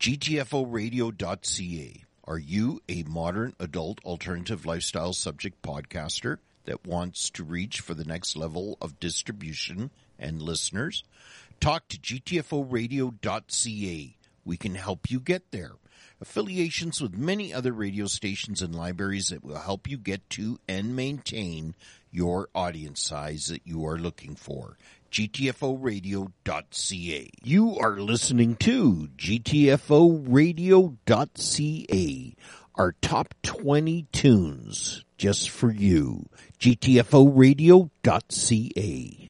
GTFOradio.ca. Are you a modern adult alternative lifestyle subject podcaster that wants to reach for the next level of distribution and listeners? Talk to GTFOradio.ca. We can help you get there. Affiliations with many other radio stations and libraries that will help you get to and maintain your audience size that you are looking for. GTFOradio.ca. You are listening to GTFOradio.ca. Our top 20 tunes just for you. GTFOradio.ca.